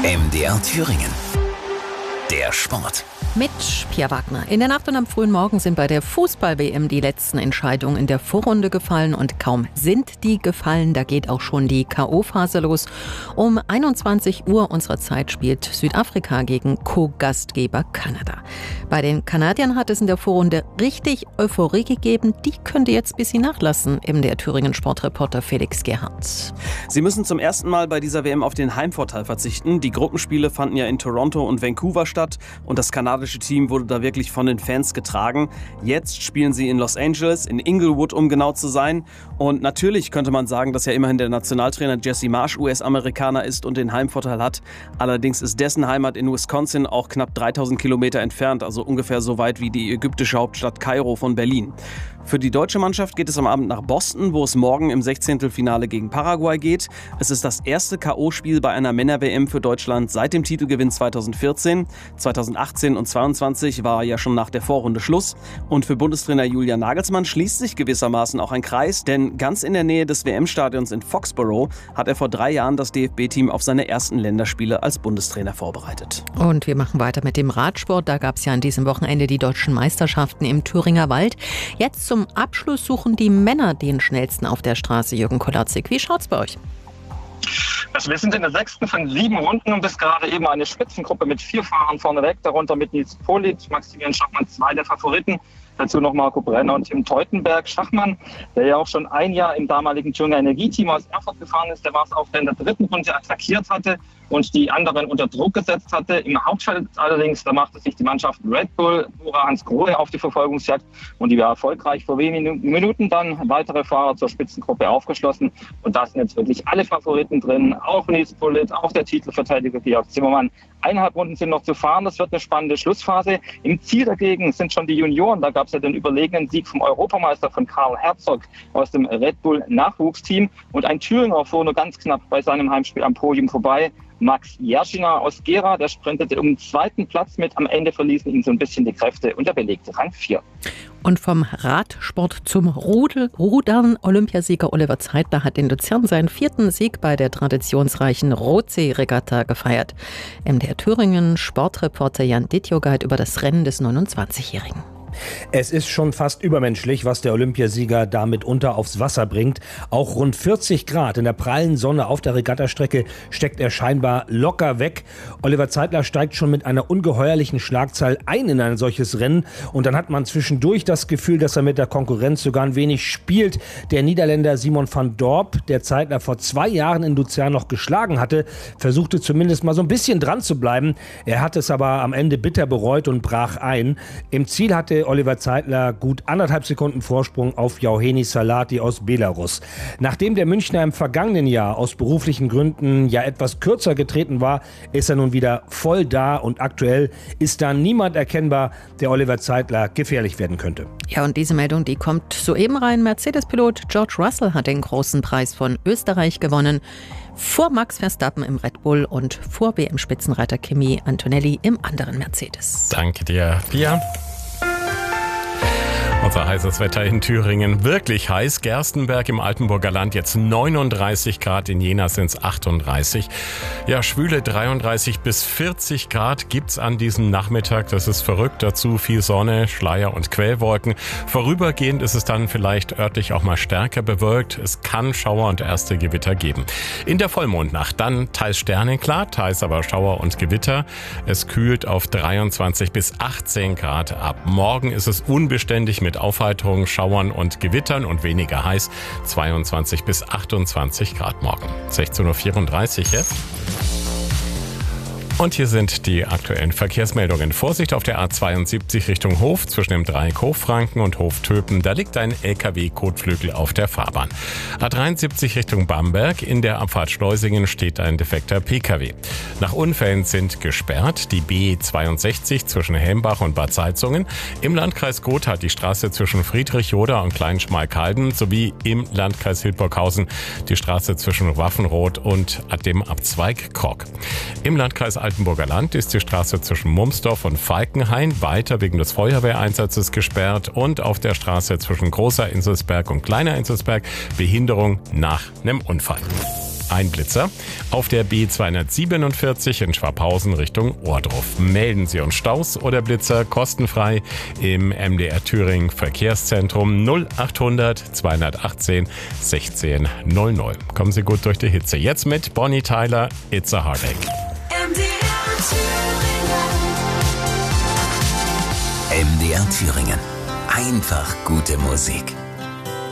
MDR Thüringen. Der Sport. Mit Pia Wagner. In der Nacht und am frühen Morgen sind bei der Fußball-WM die letzten Entscheidungen in der Vorrunde gefallen. Und kaum sind die gefallen, da geht auch schon die K.O.-Phase los. Um 21 Uhr unserer Zeit spielt Südafrika gegen Co-Gastgeber Kanada. Bei den Kanadiern hat es in der Vorrunde richtig Euphorie gegeben. Die könnte jetzt ein bisschen nachlassen, der Thüringen-Sportreporter Felix Gerhardt. Sie müssen zum ersten Mal bei dieser WM auf den Heimvorteil verzichten. Die Gruppenspiele fanden ja in Toronto und Vancouver statt und das kanadische Team wurde da wirklich von den Fans getragen. Jetzt spielen sie in Los Angeles, in Inglewood, um genau zu sein. Und natürlich könnte man sagen, dass ja immerhin der Nationaltrainer Jesse Marsch US-Amerikaner ist und den Heimvorteil hat. Allerdings ist dessen Heimat in Wisconsin auch knapp 3000 Kilometer entfernt, also ungefähr so weit wie die ägyptische Hauptstadt Kairo von Berlin. Für die deutsche Mannschaft geht es am Abend nach Boston, wo es morgen im 16. Finale gegen Paraguay geht. Es ist das erste K.O.-Spiel bei einer Männer-WM für Deutschland seit dem Titelgewinn 2014. 2018 und 2022 war ja schon nach der Vorrunde Schluss. Und für Bundestrainer Julian Nagelsmann schließt sich gewissermaßen auch ein Kreis, denn ganz in der Nähe des WM-Stadions in Foxborough hat er vor 3 Jahren das DFB-Team auf seine ersten Länderspiele als Bundestrainer vorbereitet. Und wir machen weiter mit dem Radsport. Da gab es ja an diesem Wochenende die deutschen Meisterschaften im Thüringer Wald. Jetzt zum Abschluss suchen die Männer den schnellsten auf der Straße. Jürgen Kolatzig, wie schaut's bei euch? Also wir sind in der 6. von 7 Runden und bis gerade eben eine Spitzengruppe mit 4 Fahrern vorneweg, darunter mit Nils Polic, Maximilian Schachmann, 2 der Favoriten. Dazu noch Marco Brenner und Tim Teutenberg. Schachmann, der ja auch schon ein Jahr im damaligen Thüringer Energieteam aus Erfurt gefahren ist, der war es auch, der in der 3. Runde attackiert hatte und die anderen unter Druck gesetzt hatte. Im Hauptfeld allerdings, da machte sich die Mannschaft Red Bull, Hans Grohe, auf die Verfolgungsjagd und die war erfolgreich. Vor wenigen Minuten dann weitere Fahrer zur Spitzengruppe aufgeschlossen und da sind jetzt wirklich alle Favoriten drin, auch Nils Polic, auch der Titelverteidiger Georg Zimmermann. 1,5 Runden sind noch zu fahren, das wird eine spannende Schlussphase. Im Ziel dagegen sind schon die Junioren, da gab es ja den überlegenen Sieg vom Europameister von Karl Herzog aus dem Red Bull Nachwuchsteam und ein Thüringer fuhr nur ganz knapp bei seinem Heimspiel am Podium vorbei. Max Jerschinger aus Gera, der sprintete um den 2. Platz mit. Am Ende verließen ihn so ein bisschen die Kräfte und er belegte Rang 4. Und vom Radsport zum Rudern. Olympiasieger Oliver Zeitler hat in Luzern seinen 4. Sieg bei der traditionsreichen Rotsee-Regatta gefeiert. MDR Thüringen Sportreporter Jan Dittjogait über das Rennen des 29-Jährigen. Es ist schon fast übermenschlich, was der Olympiasieger da mitunter aufs Wasser bringt. Auch rund 40 Grad in der prallen Sonne auf der Regattastrecke steckt er scheinbar locker weg. Oliver Zeitler steigt schon mit einer ungeheuerlichen Schlagzahl ein in ein solches Rennen. Und dann hat man zwischendurch das Gefühl, dass er mit der Konkurrenz sogar ein wenig spielt. Der Niederländer Simon van Dorp, der Zeitler vor 2 Jahren in Luzern noch geschlagen hatte, versuchte zumindest mal so ein bisschen dran zu bleiben. Er hat es aber am Ende bitter bereut und brach ein. Im Ziel hatte Oliver Zeitler gut 1,5 Sekunden Vorsprung auf Jauheni Salati aus Belarus. Nachdem der Münchner im vergangenen Jahr aus beruflichen Gründen ja etwas kürzer getreten war, ist er nun wieder voll da und aktuell ist da niemand erkennbar, der Oliver Zeitler gefährlich werden könnte. Ja, und diese Meldung, die kommt soeben rein. Mercedes-Pilot George Russell hat den großen Preis von Österreich gewonnen. Vor Max Verstappen im Red Bull und vor WM-Spitzenreiter Kimi Antonelli im anderen Mercedes. Danke dir, Pia. Unser heißes Wetter in Thüringen, wirklich heiß. Gerstenberg im Altenburger Land jetzt 39 Grad, in Jena sind es 38. Ja, schwüle 33 bis 40 Grad gibt's an diesem Nachmittag. Das ist verrückt. Dazu viel Sonne, Schleier und Quellwolken. Vorübergehend ist es dann vielleicht örtlich auch mal stärker bewölkt. Es kann Schauer und erste Gewitter geben. In der Vollmondnacht dann teils sternenklar, teils aber Schauer und Gewitter. Es kühlt auf 23 bis 18 Grad ab. Morgen ist es unbeständig mit Aufheiterung, Schauern und Gewittern und weniger heiß. 22 bis 28 Grad morgen. 16.34 Uhr jetzt. Und hier sind die aktuellen Verkehrsmeldungen. Vorsicht auf der A72 Richtung Hof zwischen dem Dreieck Hochfranken und Hoftöpen. Da liegt ein LKW-Kotflügel auf der Fahrbahn. A73 Richtung Bamberg. In der Abfahrt Schleusingen steht ein defekter PKW. Nach Unfällen sind gesperrt die B62 zwischen Helmbach und Bad Salzungen. Im Landkreis Gotha die Straße zwischen Friedrichroda und Kleinschmalkalden sowie im Landkreis Hildburghausen die Straße zwischen Waffenroth und dem Abzweig Krog. Im Landkreis Altenburger Land ist die Straße zwischen Mumsdorf und Falkenhain weiter wegen des Feuerwehreinsatzes gesperrt und auf der Straße zwischen Großer Inselsberg und Kleiner Inselsberg Behinderung nach einem Unfall. ein Blitzer. Auf der B247 in Schwabhausen Richtung Ohrdruf. Melden Sie uns Staus oder Blitzer kostenfrei im MDR Thüringen Verkehrszentrum 0800 218 16 00. Kommen Sie gut durch die Hitze. Jetzt mit Bonnie Tyler, It's a Heartache. MDR Thüringen. Einfach gute Musik.